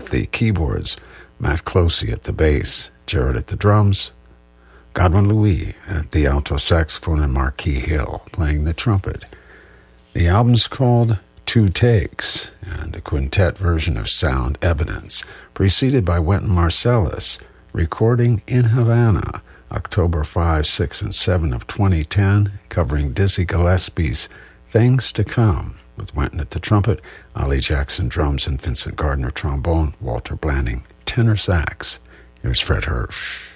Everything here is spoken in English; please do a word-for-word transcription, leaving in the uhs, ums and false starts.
at the keyboards, Matt Closey at the bass, Jared at the drums, Godwin Louis at the alto saxophone, and Marquis Hill playing the trumpet. The album's called Two Takes, and the quintet version of Sound Evidence, preceded by Wynton Marsalis, recording in Havana, October fifth, sixth, and seventh of twenty ten, covering Dizzy Gillespie's Things to Come, with Wynton at the trumpet, Ollie Jackson drums, and Vincent Gardner trombone, Walter Blanding tenor sax. Here's Fred Hirsch.